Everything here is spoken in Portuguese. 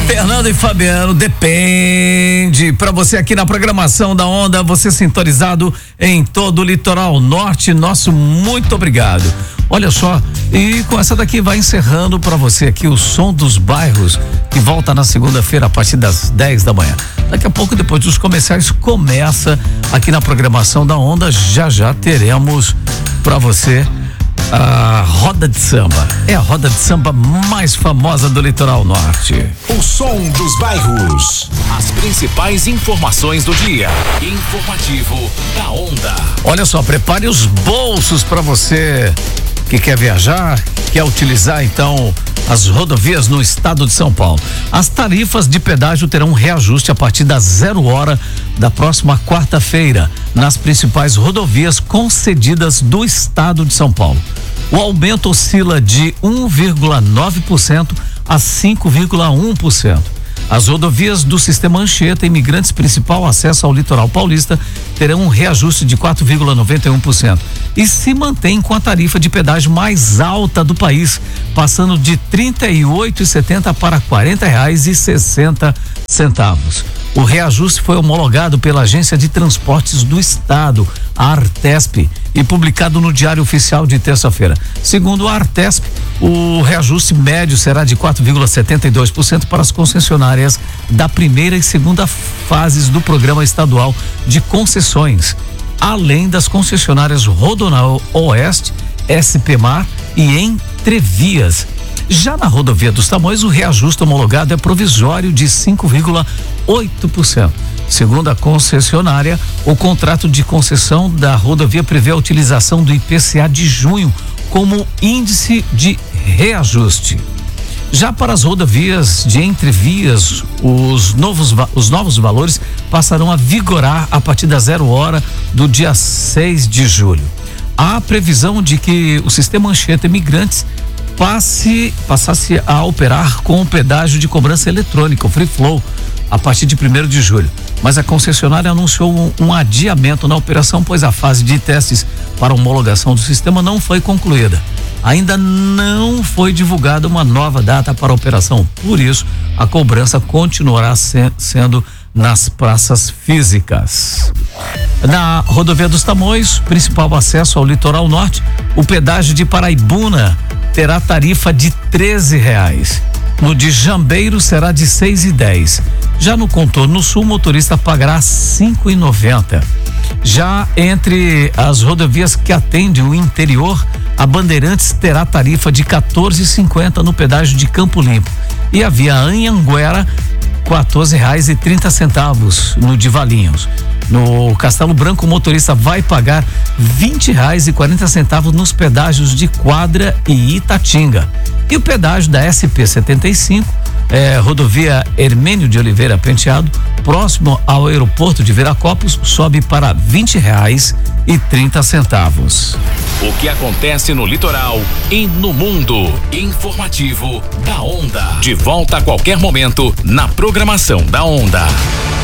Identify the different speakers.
Speaker 1: Fernando e Fabiano, depende. Para você aqui na programação da Onda, você sintonizado em todo o litoral norte, nosso muito obrigado. Olha só, e com essa daqui vai encerrando para você aqui o Som dos Bairros, que volta na segunda-feira a partir das 10 da manhã. Daqui a pouco, depois dos comerciais, começa aqui na programação da Onda. Já teremos para você a roda de samba. É a roda de samba mais famosa do litoral norte.
Speaker 2: O Som dos Bairros. As principais informações do dia. Informativo da Onda.
Speaker 1: Olha só, prepare os bolsos para você que quer viajar, quer utilizar então as rodovias no estado de São Paulo. As tarifas de pedágio terão reajuste a partir das 0 hora da próxima quarta-feira nas principais rodovias concedidas do estado de São Paulo. O aumento oscila de 1,9% a 5,1%. As rodovias do sistema Anchieta, Imigrantes principal acesso ao litoral paulista, terão um reajuste de 4,91% e se mantém com a tarifa de pedágio mais alta do país, passando de R$ 38,70 para R$ 40,60. O reajuste foi homologado pela Agência de Transportes do Estado, a Artesp, e publicado no Diário Oficial de terça-feira. Segundo a Artesp, o reajuste médio será de 4,72% para as concessionárias da primeira e segunda fases do Programa Estadual de Concessões, além das concessionárias Rodonal Oeste, SP Mar e Entrevias. Já na rodovia dos Tamoios, o reajuste homologado é provisório de 5,8%. Segundo a concessionária, o contrato de concessão da rodovia prevê a utilização do IPCA de junho como índice de reajuste. Já para as rodovias de entrevias, os novos valores passarão a vigorar a partir da 0 hora do dia 6 de julho. Há previsão de que o sistema Anchieta Imigrantes passasse a operar com o pedágio de cobrança eletrônica, o Free Flow, a partir de 1º de julho. Mas a concessionária anunciou um adiamento na operação, pois a fase de testes para homologação do sistema não foi concluída. Ainda não foi divulgada uma nova data para a operação, por isso a cobrança continuará sendo nas praças físicas. Na rodovia dos Tamoios, principal acesso ao litoral norte, o pedágio de Paraibuna terá tarifa de R$13. No de Jambeiro será de 6,10. Já no contorno sul, o motorista pagará 5,90. Já entre as rodovias que atendem o interior, a Bandeirantes terá tarifa de 14,50 no pedágio de Campo Limpo e a via Anhanguera R$14,30 no de Valinhos. No Castelo Branco, o motorista vai pagar R$20,40 nos pedágios de Quadra e Itatinga. E o pedágio da SP-75, rodovia Hermênio de Oliveira Penteado, próximo ao aeroporto de Viracopos, sobe para R$20,30.
Speaker 2: O que acontece no litoral e no mundo. Informativo da Onda. De volta a qualquer momento na programação da Onda.